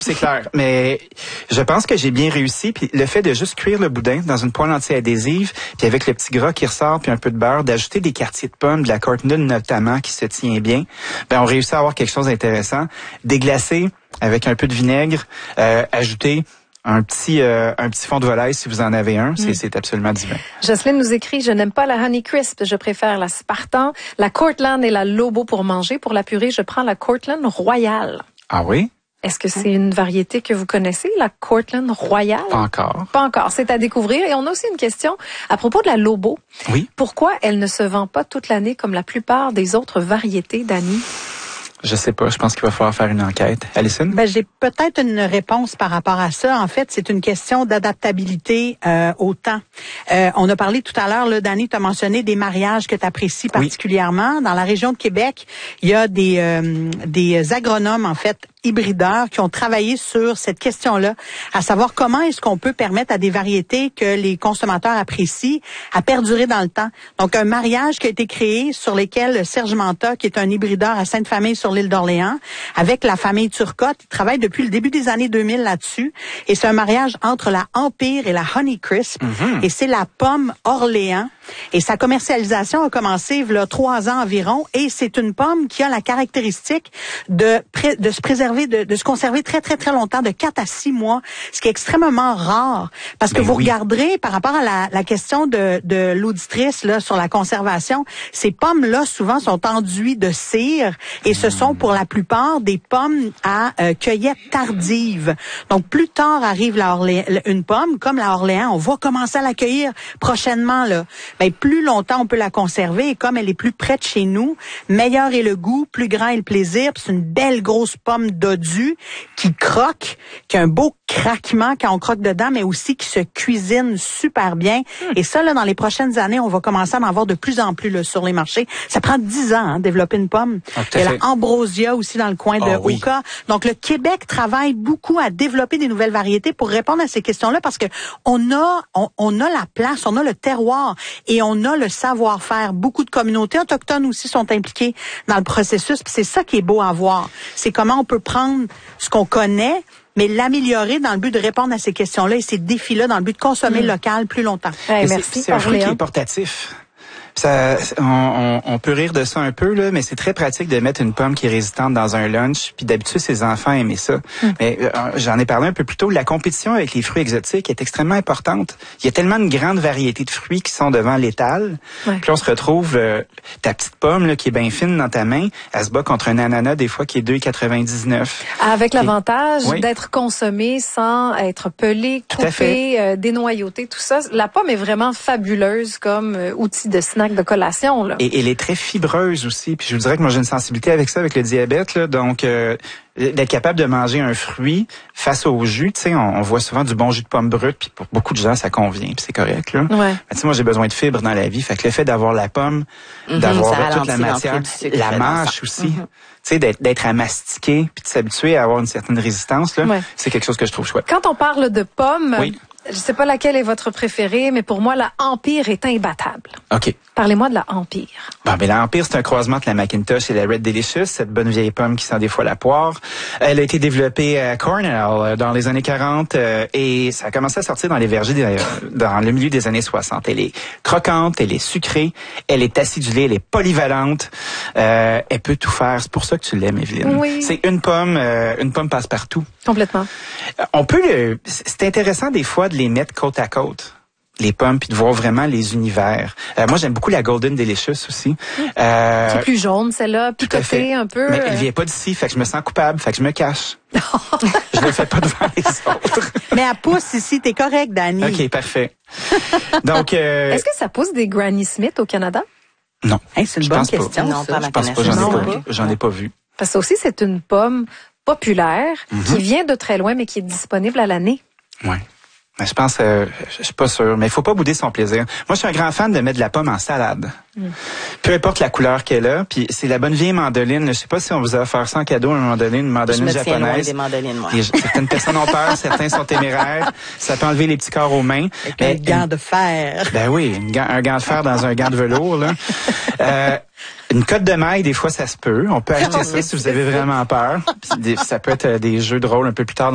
C'est clair, mais je pense que j'ai bien réussi. Puis le fait de juste cuire le boudin dans une poêle anti-adhésive, puis avec le petit gras qui ressort, puis un peu de beurre, d'ajouter des quartiers de pommes, de la cornmeal notamment qui se tient bien, on réussit à avoir quelque chose d'intéressant. Déglacer avec un peu de vinaigre, ajouter un petit fond de volaille si vous en avez un, c'est absolument divin. Jocelyne nous écrit: je n'aime pas la Honey Crisp, je préfère la Spartan, la Cortland et la Lobo pour manger. Pour la purée, je prends la Cortland Royale. Ah oui? Est-ce que c'est une variété que vous connaissez, la Cortland Royale? Pas encore. Pas encore, c'est à découvrir. Et on a aussi une question à propos de la Lobo. Oui. Pourquoi elle ne se vend pas toute l'année comme la plupart des autres variétés, Dani? Je sais pas, je pense qu'il va falloir faire une enquête. Alison? J'ai peut-être une réponse par rapport à ça. En fait, c'est une question d'adaptabilité au temps. On a parlé tout à l'heure, là, Dani, tu as mentionné des mariages que tu apprécies particulièrement. Oui. Dans la région de Québec, il y a des agronomes, en fait, hybrideurs qui ont travaillé sur cette question-là, à savoir comment est-ce qu'on peut permettre à des variétés que les consommateurs apprécient à perdurer dans le temps. Donc, un mariage qui a été créé sur lequel Serge Manta, qui est un hybrideur à Sainte-Famille sur l'île d'Orléans, avec la famille Turcotte, il travaille depuis le début des années 2000 là-dessus. Et c'est un mariage entre la Empire et la Honey Crisp. Et c'est la pomme Orléans. Et sa commercialisation a commencé il y a 3 ans environ. Et c'est une pomme qui a la caractéristique de se préserver, de se conserver très, très, très longtemps, de 4 à 6 mois, ce qui est extrêmement rare. Parce que vous regarderez, par rapport à la question de l'auditrice là sur la conservation, ces pommes-là, souvent, sont enduites de cire et ce sont pour la plupart des pommes à cueillette tardive. Donc, plus tard arrive une pomme, comme la Orléans, on va commencer à la cueillir prochainement, là. Plus longtemps on peut la conserver et comme elle est plus près de chez nous, meilleur est le goût, plus grand est le plaisir. Puis c'est une belle grosse pomme dodue qui croque, qui a un beau craquement quand on croque dedans, mais aussi qui se cuisine super bien. Et ça, là, dans les prochaines années, on va commencer à en avoir de plus en plus là, sur les marchés. Ça prend 10 ans, développer une pomme. Il y a la Ambrosia aussi dans le coin de Oka. Donc, le Québec travaille beaucoup à développer des nouvelles variétés pour répondre à ces questions-là parce que on a la place, on a le terroir et on a le savoir-faire. Beaucoup de communautés autochtones aussi sont impliquées dans le processus. Puis c'est ça qui est beau à voir. C'est comment on peut prendre ce qu'on connaît, mais l'améliorer dans le but de répondre à ces questions-là et ces défis-là dans le but de consommer local plus longtemps. Merci. C'est un fruit qui est portatif. Ça, on peut rire de ça un peu, là, mais c'est très pratique de mettre une pomme qui est résistante dans un lunch. Puis d'habitude, ses enfants aimaient ça. Mais j'en ai parlé un peu plus tôt. La compétition avec les fruits exotiques est extrêmement importante. Il y a tellement de grandes variétés de fruits qui sont devant l'étal. Puis on se retrouve, ta petite pomme là, qui est bien fine dans ta main, elle se bat contre un ananas des fois qui est 2,99. Avec l'avantage d'être consommé sans être pelé, coupé, dénoyauté, tout ça. La pomme est vraiment fabuleuse comme outil de snack de collation, là. Et elle est très fibreuse aussi. Puis je vous dirais que moi j'ai une sensibilité avec ça, avec le diabète, là. Donc d'être capable de manger un fruit face au jus, tu sais, on voit souvent du bon jus de pomme brute, puis pour beaucoup de gens ça convient, puis c'est correct, là. Mais tu sais, moi j'ai besoin de fibres dans la vie, fait que le fait d'avoir la pomme, d'avoir toute la matière, la mâche aussi, tu sais, d'être à mastiquer, puis de s'habituer à avoir une certaine résistance, là, c'est quelque chose que je trouve chouette. Quand on parle de pommes, je sais pas laquelle est votre préférée, mais pour moi, la Empire est imbattable. OK. Parlez-moi de la Empire. La Empire, c'est un croisement entre la Macintosh et la Red Delicious, cette bonne vieille pomme qui sent des fois la poire. Elle a été développée à Cornell dans les années 40 et ça a commencé à sortir dans les vergers dans le milieu des années 60. Elle est croquante, elle est sucrée, elle est acidulée, elle est polyvalente. Elle peut tout faire. C'est pour ça que tu l'aimes, Evelyne. Oui. C'est une pomme passe-partout. Complètement. C'est intéressant des fois de les mettre côte à côte, les pommes, puis de voir vraiment les univers. Moi, j'aime beaucoup la Golden Delicious aussi. C'est plus jaune, celle-là, picotée un peu. Mais elle vient pas d'ici, fait que je me sens coupable, fait que je me cache. Je le fais pas devant les autres. Mais elle pousse ici, t'es correct, Dani. OK, parfait. Donc, est-ce que ça pousse des Granny Smith au Canada? Non. C'est une bonne question. Non, pas ma connaissance. Je pense pas, j'en ai pas vu. Parce que ça aussi, c'est une pomme populaire qui vient de très loin, mais qui est disponible à l'année. Ouais. Mais je pense, je suis pas sûr, mais il faut pas bouder son plaisir. Moi, je suis un grand fan de mettre de la pomme en salade. Peu importe la couleur qu'elle a, puis c'est la bonne vieille mandoline. Je sais pas si on vous a offert ça en cadeau, une mandoline japonaise. Des mandolines, moi. Certaines personnes ont peur, certains sont téméraires. Ça peut enlever les petits corps aux mains. Avec un gant de fer. Ben oui, un gant de fer dans un gant de velours, là. Une cotte de maille, des fois, ça se peut. On peut acheter ça si vous avez vraiment peur. Puis ça peut être des jeux de rôle un peu plus tard